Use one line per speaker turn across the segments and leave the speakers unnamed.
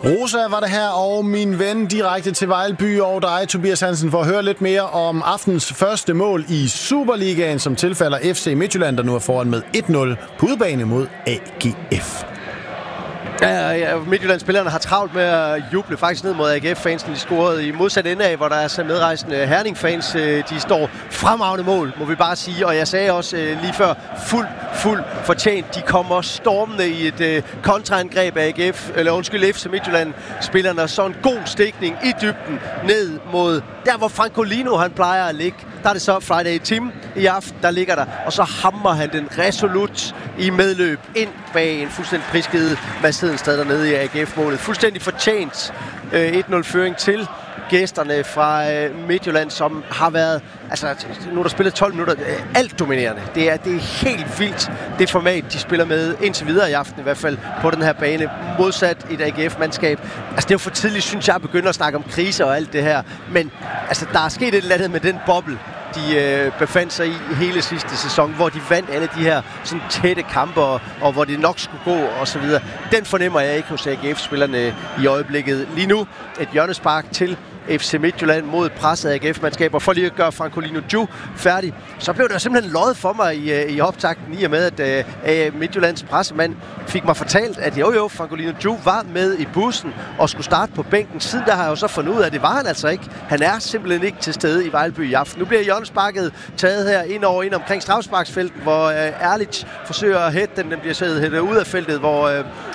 Rosa var det her, og min ven direkte til Vejlby og dig, Tobias Hansen, for at høre lidt mere om aftens første mål i Superligaen, som tilfalder FC Midtjylland, der nu er foran med 1-0 på udebane mod AGF.
Ja, Midtjylland-spillerne har travlt med at juble faktisk ned mod AGF-fansen. De scorede i modsat ende af, hvor der er så medrejsende Herning-fans. De står fremragende mål, må vi bare sige. Og jeg sagde også lige før, fuld fortjent. De kommer stormende i et kontraangreb af FC Midtjylland. Spillerne så en god stikning i dybden ned mod der, hvor Francolino han plejer at ligge. Der er det så Friday Tim i aften, der ligger der. Og så hammer han den resolut i medløb ind bag en fuldstændig prisgivet Mads Hedenstad dernede i AGF-målet. Fuldstændig fortjent 1-0-føring til gæsterne fra Midtjylland, som har været, altså nu er der spillet 12 minutter, alt dominerende. Det er helt vildt, det format, de spiller med indtil videre i aften, i hvert fald på den her bane, modsat et AGF-mandskab. Altså det er jo for tidligt, synes jeg, at begynde at snakke om krise og alt det her, men altså der er sket et eller andet med den boble, de befandt sig i hele sidste sæson, hvor de vandt alle de her sådan tætte kampe, og hvor det nok skulle gå, og så videre. Den fornemmer jeg ikke hos AGF-spillerne i øjeblikket. Lige nu et hjørnespark til FC Midtjylland mod presset AGF-mandskab, og for lige at gøre Francolino Ju færdig, så blev der simpelthen løjet for mig i optakten, i og med, at Midtjyllands pressemand fik mig fortalt, at Francolino Ju var med i bussen og skulle starte på bænken. Siden der har jeg jo så fundet ud af, at det var han altså ikke. Han er simpelthen ikke til stede i Vejlby i aften. Nu bliver hjørnesparket taget her ind omkring straffesparksfeltet, hvor Erlich forsøger at hætte den. Den bliver hættet ud af feltet, hvor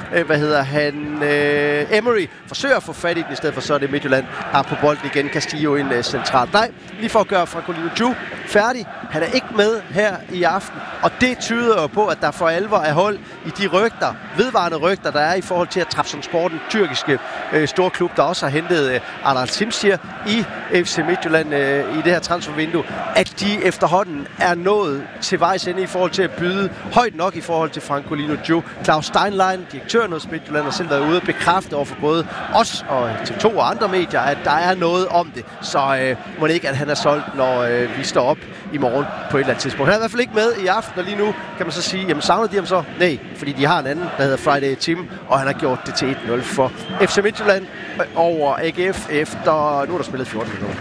Emery forsøger at få fat i den, i stedet for så er det Midtjylland er på bolden igen. Castillo ind centralt. Nej, lige for at gøre Francolino Ju færdig. Han er ikke med her i aften, og det tyder jo på, at der for alvor er hold i de vedvarende rygter, der er i forhold til at Trabzonspor, den tyrkiske storklub, der også har hentet Adal Simsir i FC Midtjylland i det her transfervindue, at de efterhånden er nået til vejs ende i forhold til at byde højt nok i forhold til Francolino Ju. Claus Steinlein, direktøren hos Midtjylland, har selv været ude og bekræfte over for både os og TV2 og andre medier, at der er noget om det. Så må det ikke, at han er solgt, når vi står op i morgen på et eller andet tidspunkt. Han er i hvert fald ikke med i aften, og lige nu kan man så sige, jamen savner de ham så? Nej, fordi de har en anden, der hedder Friday Tim, og han har gjort det til 1-0 for FC Midtjylland over AGF efter, nu er der spillet 14 minutter.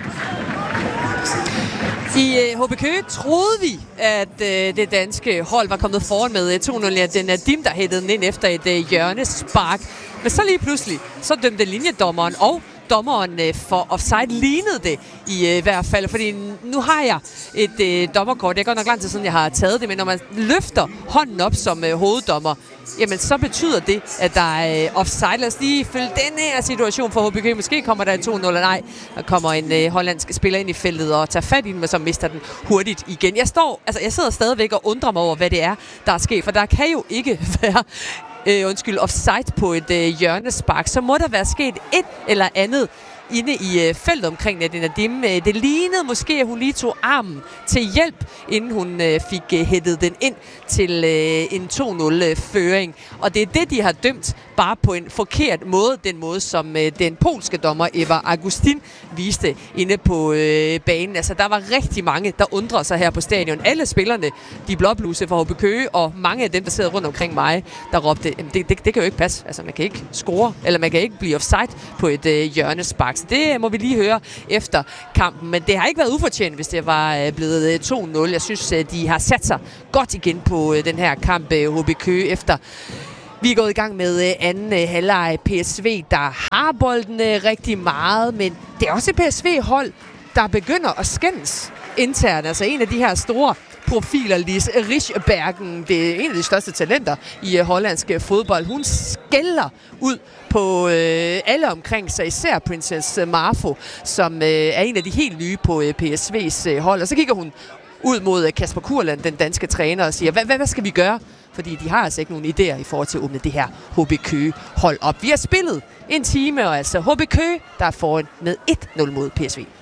I HB Køge troede vi, at det danske hold var kommet foran med 2-0. Ja, den er Dim, der hættede den ind efter et hjørnespark. Men så lige pludselig, så dømte linjedommeren og dommeren for offside lignede det i hvert fald, fordi nu har jeg et dommerkort. Det er godt nok lang tid siden, jeg har taget det, men når man løfter hånden op som hoveddommer, jamen så betyder det, at der er offside. Lad os lige følge den her situation for HB Køge. Måske kommer der 2-0, eller nej. Der kommer en hollandsk spiller ind i feltet og tager fat i den, men så mister den hurtigt igen. Jeg sidder stadigvæk og undrer mig over, hvad det er, der er sket, for der kan jo ikke være offside på et hjørnespark. Så må der være sket et eller andet inde i feltet omkring Nadine Nadim. Det lignede måske, at hun lige tog armen til hjælp, inden hun fik hættet den ind til en 2-0-føring. Og det er det, de har dømt, bare på en forkert måde. Den måde, som den polske dommer Eva Augustin viste inde på banen. Altså, der var rigtig mange, der undrede sig her på stadion. Alle spillerne, de blåbluse fra HB Køge, og mange af dem, der sidder rundt omkring mig, der råbte, det kan jo ikke passe. Altså, man kan ikke score, eller man kan ikke blive offside på et hjørnespark. Så det må vi lige høre efter kampen. Men det har ikke været ufortjent, hvis det var blevet 2-0. Jeg synes, de har sat sig godt igen på den her kamp, HB Køge, efter vi er gået i gang med anden halvleg. PSV, der har bolden rigtig meget, men det er også et PSV-hold, der begynder at skændes internt. Altså en af de her store profiler, Lis Rischbergen, det er en af de største talenter i hollandsk fodbold. Hun skælder ud på alle omkring sig, især Princess Marfo, som er en af de helt nye på PSV's hold. Og så kigger hun ud mod Kasper Kurland, den danske træner, og siger, hvad skal vi gøre? Fordi de har altså ikke nogen idéer i forhold til at åbne det her HB Køge hold op. Vi har spillet en time, og altså HB Køge, der er foran med 1-0 mod PSV.